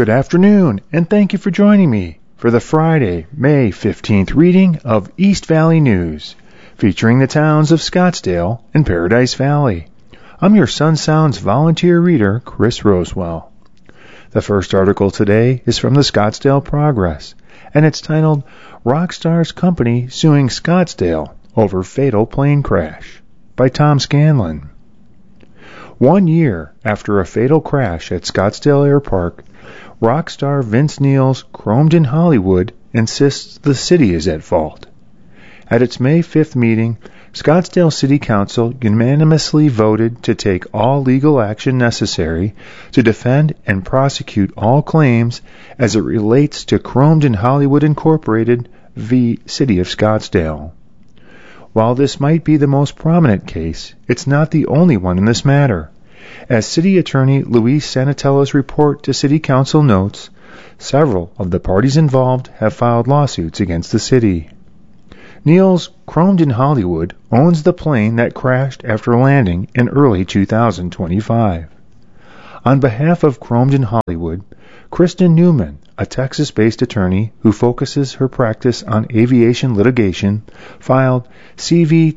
Good afternoon, and thank you for joining me for the Friday, May 15th reading of East Valley News, featuring the towns of Scottsdale and Paradise Valley. I'm your Sun Sounds volunteer reader, Chris Rosewell. The first article today is from the Scottsdale Progress, and it's titled, Rockstar's Company Suing Scottsdale Over Fatal Plane Crash, by Tom Scanlon. 1 year after a fatal crash at Scottsdale Air Park, rock star Vince Neil's Chromed in Hollywood insists the city is at fault. At its May 5th meeting, Scottsdale City Council unanimously voted to take all legal action necessary to defend and prosecute all claims as it relates to Chromed in Hollywood Incorporated v. City of Scottsdale. While this might be the most prominent case, it's not the only one in this matter. As City Attorney Luis Sanatello's report to City Council notes, several of the parties involved have filed lawsuits against the city. Neil's Chromed in Hollywood owns the plane that crashed after landing in early 2025. On behalf of Chromed in Hollywood, Kristen Newman, a Texas-based attorney who focuses her practice on aviation litigation, filed CV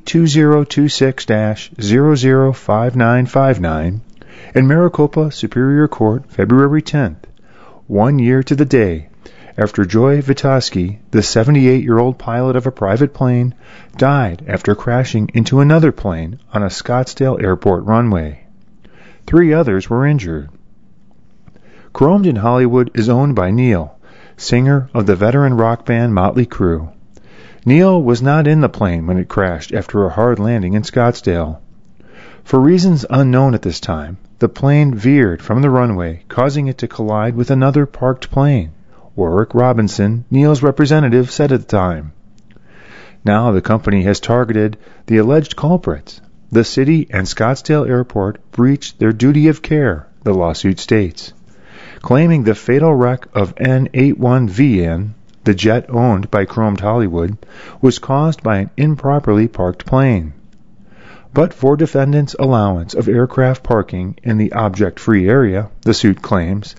2026-005959 in Maricopa Superior Court February 10th, 1 year to the day after Joy Vitoski, the 78-year-old pilot of a private plane, died after crashing into another plane on a Scottsdale Airport runway. 3 others were injured. Chromed in Hollywood is owned by Neil, singer of the veteran rock band Motley Crue. Neil was not in the plane when it crashed after a hard landing in Scottsdale. For reasons unknown at this time, the plane veered from the runway, causing it to collide with another parked plane, Warwick Robinson, Neil's representative, said at the time. Now the company has targeted the alleged culprits. The city and Scottsdale Airport breached their duty of care, the lawsuit states, claiming the fatal wreck of N81VN, the jet owned by Chromed Hollywood, was caused by an improperly parked plane. But for defendants' allowance of aircraft parking in the object-free area, the suit claims,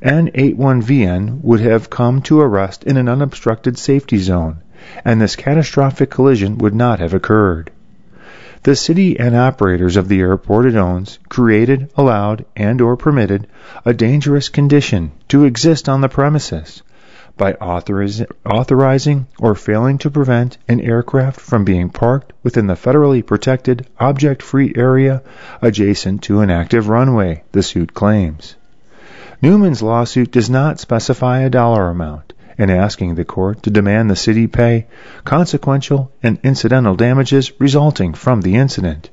N81VN would have come to a rest in an unobstructed safety zone, and this catastrophic collision would not have occurred. The city and operators of the airport it owns created, allowed, and or permitted a dangerous condition to exist on the premises by authorizing or failing to prevent an aircraft from being parked within the federally protected object-free area adjacent to an active runway, the suit claims. Newman's lawsuit does not specify a dollar amount, in asking the court to demand the city pay consequential and incidental damages resulting from the incident.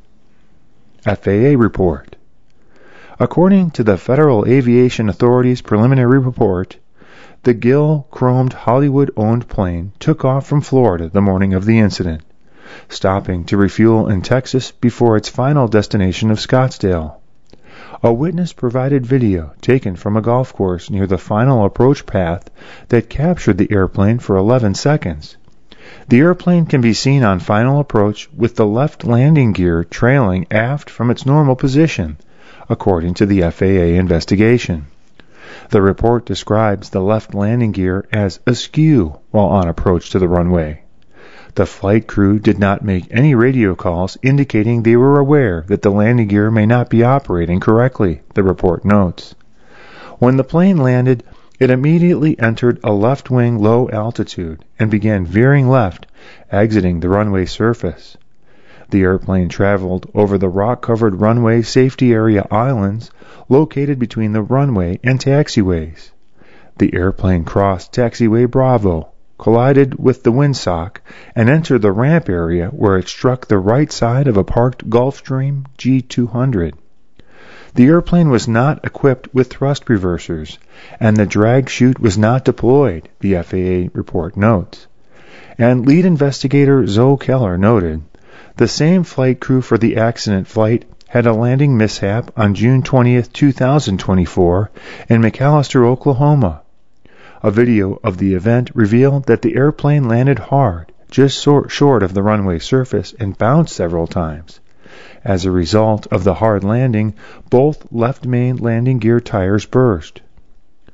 FAA report. According to the Federal Aviation Authority's preliminary report, the Gill Chromed Hollywood-owned plane took off from Florida the morning of the incident, stopping to refuel in Texas before its final destination of Scottsdale. A witness provided video taken from a golf course near the final approach path that captured the airplane for 11 seconds. The airplane can be seen on final approach with the left landing gear trailing aft from its normal position, according to the FAA investigation. The report describes the left landing gear as askew while on approach to the runway. The flight crew did not make any radio calls indicating they were aware that the landing gear may not be operating correctly, the report notes. When the plane landed, it immediately entered a left-wing low altitude and began veering left, exiting the runway surface. The airplane traveled over the rock-covered runway safety area islands located between the runway and taxiways. The airplane crossed Taxiway Bravo, collided with the windsock, and entered the ramp area where it struck the right side of a parked Gulfstream G200. The airplane was not equipped with thrust reversers, and the drag chute was not deployed, the FAA report notes. And lead investigator Zoe Keller noted, the same flight crew for the accident flight had a landing mishap on June 20, 2024 in McAlester, Oklahoma. A video of the event revealed that the airplane landed hard, just short of the runway surface, and bounced several times. As a result of the hard landing, both left main landing gear tires burst.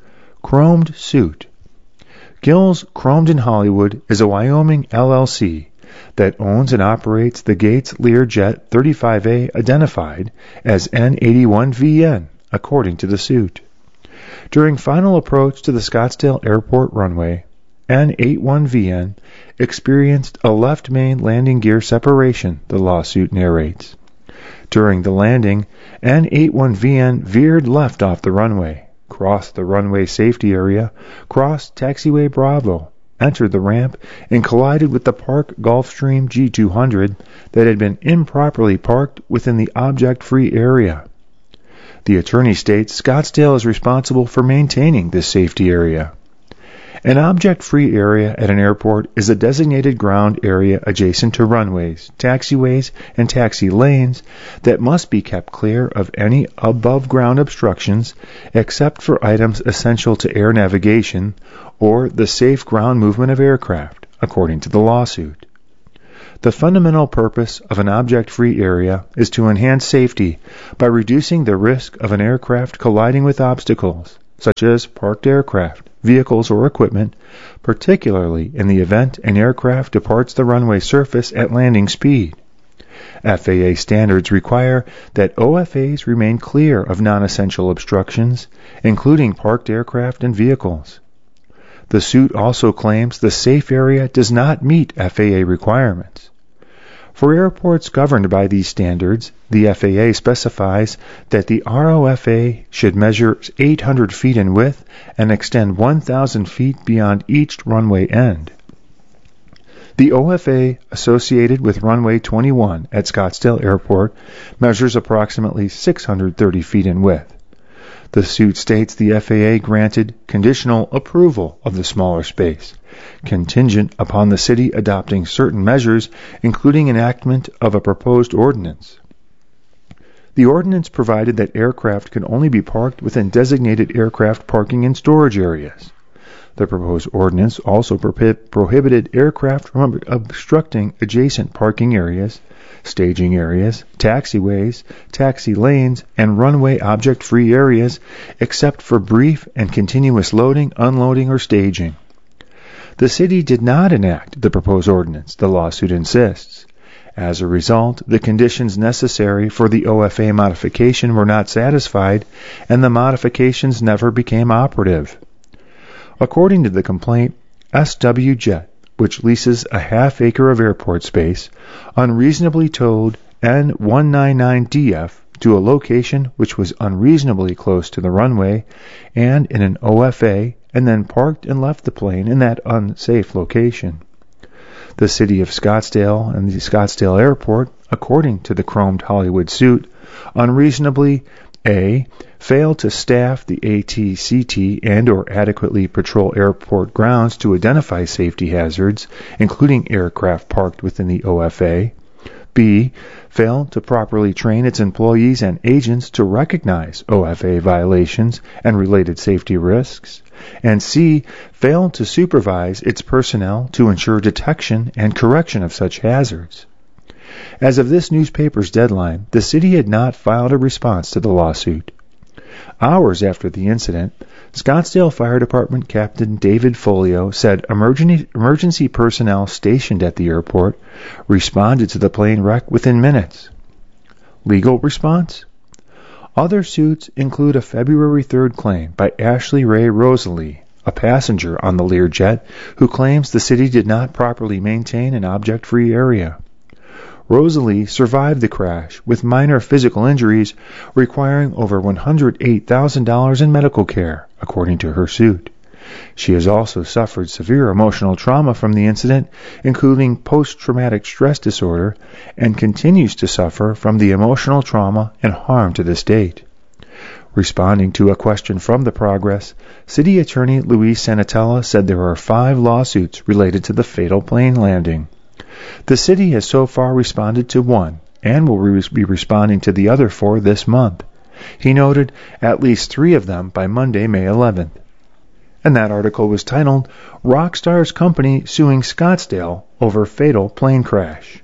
Chromed suit. Gills Chromed & Hollywood is a Wyoming LLC that owns and operates the Gates Learjet 35A identified as N81VN, according to the suit. During final approach to the Scottsdale Airport runway, N81VN experienced a left main landing gear separation, the lawsuit narrates. During the landing, N81VN veered left off the runway, crossed the runway safety area, crossed taxiway Bravo, entered the ramp, and collided with the Park Gulfstream G200 that had been improperly parked within the object-free area. The attorney states Scottsdale is responsible for maintaining this safety area. An object-free area at an airport is a designated ground area adjacent to runways, taxiways, and taxi lanes that must be kept clear of any above-ground obstructions except for items essential to air navigation or the safe ground movement of aircraft, according to the lawsuit. The fundamental purpose of an object-free area is to enhance safety by reducing the risk of an aircraft colliding with obstacles, such as parked aircraft, vehicles, or equipment, particularly in the event an aircraft departs the runway surface at landing speed. FAA standards require that OFAs remain clear of non-essential obstructions, including parked aircraft and vehicles. The suit also claims the safe area does not meet FAA requirements. For airports governed by these standards, the FAA specifies that the ROFA should measure 800 feet in width and extend 1,000 feet beyond each runway end. The OFA associated with runway 21 at Scottsdale Airport measures approximately 630 feet in width. The suit states the FAA granted conditional approval of the smaller space, contingent upon the city adopting certain measures, including enactment of a proposed ordinance. The ordinance provided that aircraft can only be parked within designated aircraft parking and storage areas. The proposed ordinance also prohibited aircraft from obstructing adjacent parking areas, staging areas, taxiways, taxi lanes, and runway object-free areas, except for brief and continuous loading, unloading, or staging. The city did not enact the proposed ordinance, the lawsuit insists. As a result, the conditions necessary for the OFA modification were not satisfied, and the modifications never became operative. According to the complaint, SW Jet, which leases a half-acre of airport space, unreasonably towed N199DF to a location which was unreasonably close to the runway and in an OFA, and then parked and left the plane in that unsafe location. The city of Scottsdale and the Scottsdale Airport, according to the Chromed Hollywood suit, unreasonably A. Failed to staff the ATCT and or adequately patrol airport grounds to identify safety hazards, including aircraft parked within the OFA. B. Failed to properly train its employees and agents to recognize OFA violations and related safety risks. And C. Failed to supervise its personnel to ensure detection and correction of such hazards. As of this newspaper's deadline, the city had not filed a response to the lawsuit. Hours after the incident, Scottsdale Fire Department Captain David Folio said emergency personnel stationed at the airport responded to the plane wreck within minutes. Legal response? Other suits include a February 3rd claim by Ashley Ray Rosalie, a passenger on the Learjet, who claims the city did not properly maintain an object-free area. Rosalie survived the crash with minor physical injuries requiring over $108,000 in medical care, according to her suit. She has also suffered severe emotional trauma from the incident, including post-traumatic stress disorder, and continues to suffer from the emotional trauma and harm to this date. Responding to a question from the Progress, City Attorney Luis Sanatella said there are 5 lawsuits related to the fatal plane landing. The city has so far responded to 1 and will be responding to the other 4 this month. He noted at least 3 of them by Monday, May 11th. And that article was titled, Rockstar's Company Suing Scottsdale Over Fatal Plane Crash.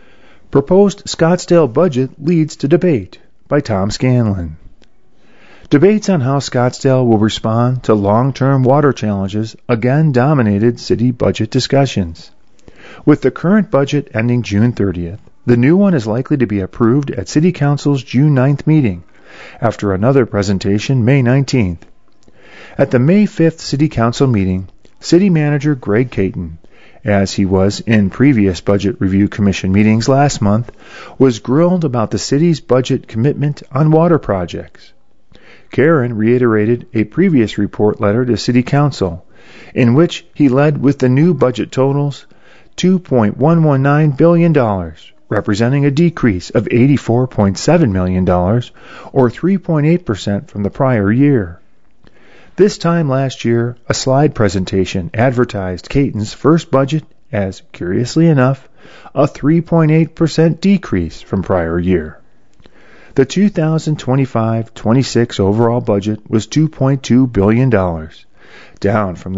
Proposed Scottsdale Budget Leads to Debate by Tom Scanlon. Debates on how Scottsdale will respond to long-term water challenges again dominated city budget discussions. With the current budget ending June 30th, the new one is likely to be approved at City Council's June 9th meeting, after another presentation May 19th. At the May 5th City Council meeting, City Manager Greg Caton, as he was in previous Budget Review Commission meetings last month, was grilled about the city's budget commitment on water projects. Karen reiterated a previous report letter to City Council, in which he led with the new budget totals $2.119 billion, representing a decrease of $84.7 million, or 3.8% from the prior year. This time last year, a slide presentation advertised Caton's first budget as, curiously enough, a 3.8% decrease from prior year. The 2025-26 overall budget was $2.2 billion, down from the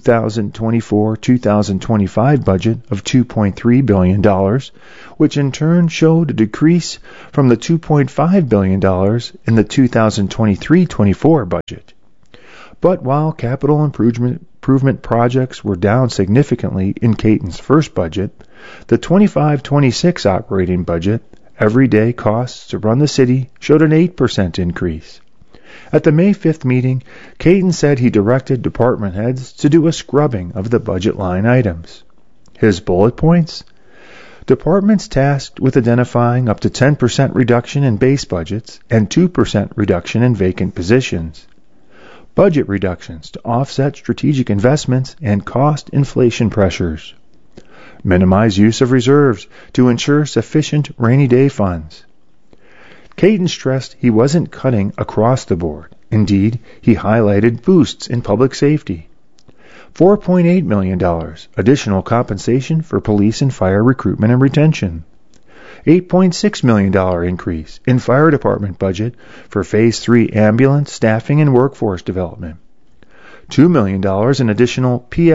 2024-2025 budget of $2.3 billion, which in turn showed a decrease from the $2.5 billion in the 2023-24 budget. But while capital improvement projects were down significantly in Caton's first budget, the 25-26 operating budget, everyday costs to run the city, showed an 8% increase. At the May 5th meeting, Caton said he directed department heads to do a scrubbing of the budget line items. His bullet points? Departments tasked with identifying up to 10% reduction in base budgets and 2% reduction in vacant positions. Budget reductions to offset strategic investments and cost inflation pressures. Minimize use of reserves to ensure sufficient rainy day funds. Caton stressed he wasn't cutting across the board. Indeed, he highlighted boosts in public safety. $4.8 million additional compensation for police and fire recruitment and retention. $8.6 million increase in fire department budget for Phase 3 ambulance staffing and workforce development. $2 million in additional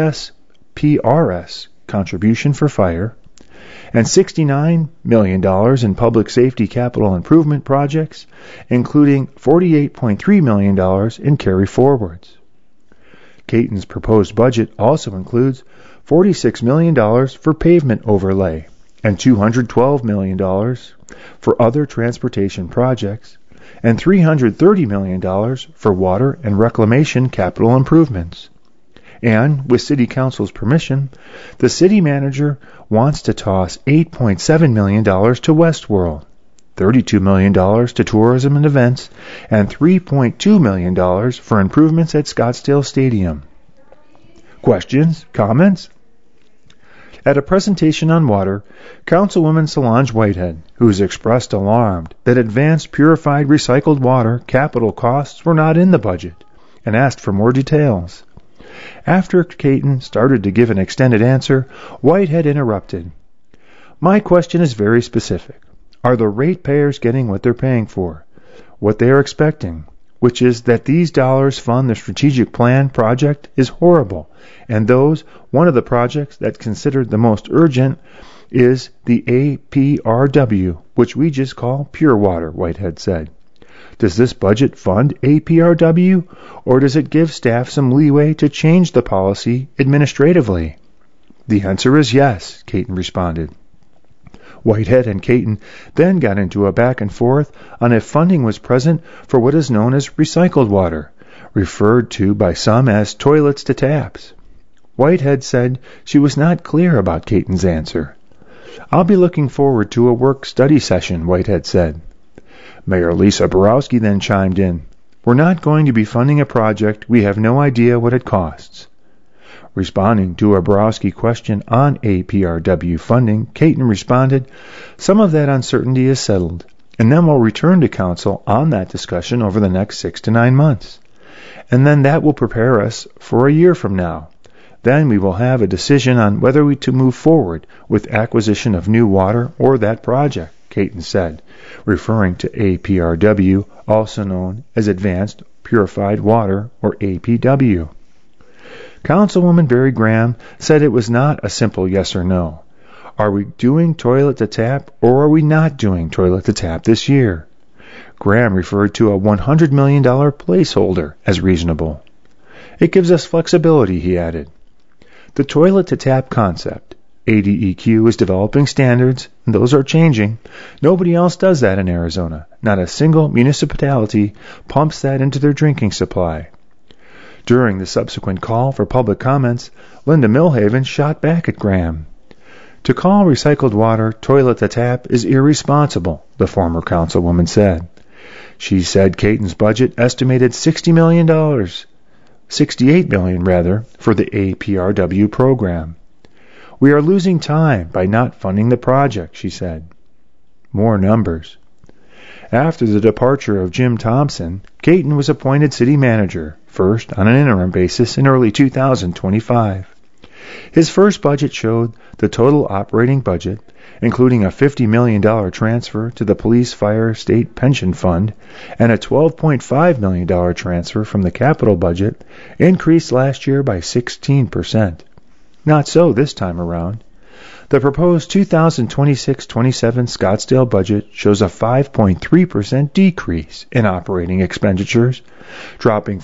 PRS contribution for fire, and $69 million in public safety capital improvement projects, including $48.3 million in carry forwards. Caton's proposed budget also includes $46 million for pavement overlay and $212 million for other transportation projects, and $330 million for water and reclamation capital improvements. And, with City Council's permission, the city manager wants to toss $8.7 million to Westworld, $32 million to tourism and events, and $3.2 million for improvements at Scottsdale Stadium. Questions? Comments? At a presentation on water, Councilwoman Solange Whitehead, who has expressed alarm that advanced purified recycled water capital costs were not in the budget, and asked for more details. After Caton started to give an extended answer, Whitehead interrupted. My question is very specific. Are the ratepayers getting what they're paying for? What they are expecting? Which is that these dollars fund the strategic plan project is horrible, and one of the projects that's considered the most urgent is the APRW, which we just call Pure Water, Whitehead said. Does this budget fund APRW, or does it give staff some leeway to change the policy administratively? The answer is yes, Caton responded. Whitehead and Caton then got into a back and forth on if funding was present for what is known as recycled water, referred to by some as toilets to taps. Whitehead said she was not clear about Caton's answer. I'll be looking forward to a work-study session, Whitehead said. Mayor Lisa Borowski then chimed in. We're not going to be funding a project we have no idea what it costs. Responding to a Borowski question on APRW funding, Caton responded, some of that uncertainty is settled, and then we'll return to Council on that discussion over the next 6 to 9 months. And then that will prepare us for a year from now. Then we will have a decision on whether to move forward with acquisition of new water or that project, Caton said, referring to APRW, also known as Advanced Purified Water, or APW. Councilwoman Barry Graham said it was not a simple yes or no. Are we doing toilet to tap or are we not doing toilet to tap this year? Graham referred to a $100 million placeholder as reasonable. It gives us flexibility, he added. The toilet-to-tap concept. ADEQ is developing standards, and those are changing. Nobody else does that in Arizona. Not a single municipality pumps that into their drinking supply. During the subsequent call for public comments, Linda Milhaven shot back at Graham. To call recycled water toilet-to-tap is irresponsible, the former councilwoman said. She said Caton's budget estimated $68 million, for the APRW program. We are losing time by not funding the project, she said. More numbers. After the departure of Jim Thompson, Caton was appointed city manager, first on an interim basis in early 2025. His first budget showed the total operating budget, including a $50 million transfer to the Police Fire State Pension Fund and a $12.5 million transfer from the capital budget, increased last year by 16%. Not so this time around. The proposed 2026-27 Scottsdale budget shows a 5.3% decrease in operating expenditures, dropping